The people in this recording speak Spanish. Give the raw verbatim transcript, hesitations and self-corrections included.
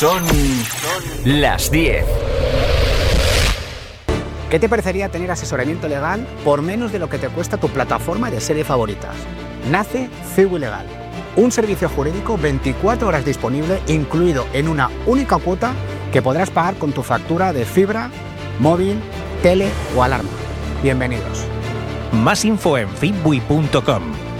Son las diez. ¿Qué te parecería tener asesoramiento legal por menos de lo que te cuesta tu plataforma de series favoritas? Nace Cibu Legal, un servicio jurídico veinticuatro horas disponible, incluido en una única cuota que podrás pagar con tu factura de fibra, móvil, tele o alarma. Bienvenidos. Más info en fitbui punto com.